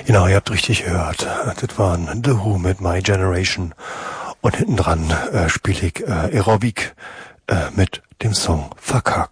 Genau, ihr habt richtig gehört. Das waren The Who mit My Generation. Und hinten dran spiele ich Aerobic mit dem Song Verkack.